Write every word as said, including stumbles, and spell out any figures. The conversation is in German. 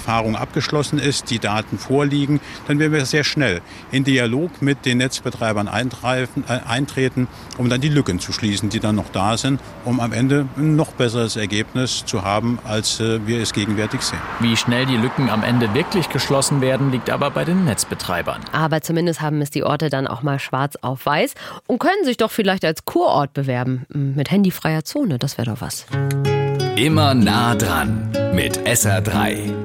Erfahrung abgeschlossen ist, die Daten vorliegen, dann werden wir sehr schnell in Dialog mit den Netzbetreibern eintreifen, äh, eintreten, um dann die Lücken zu schließen, die dann noch da sind, um am Ende ein noch besseres Ergebnis zu haben, als äh, wir es gegenwärtig sehen. Wie schnell die Lücken am Ende wirklich geschlossen werden, liegt aber bei den Netzbetreibern. Aber zumindest haben es die Orte dann auch mal schwarz auf weiß und können sich doch vielleicht als Kurort bewerben. Mit handyfreier Zone, das wäre doch was. Immer nah dran mit S R drei.